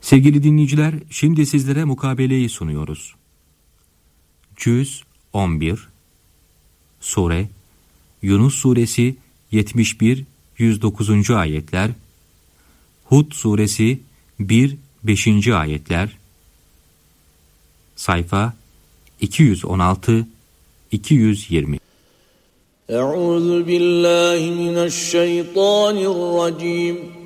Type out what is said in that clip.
Sevgili dinleyiciler, şimdi sizlere mukabeleyi sunuyoruz. Cüz 11 Sure Yunus Suresi 71-109. ayetler, Hud Suresi 1-5. ayetler, sayfa 216-220. Euzu billahi mineşşeytanirracim.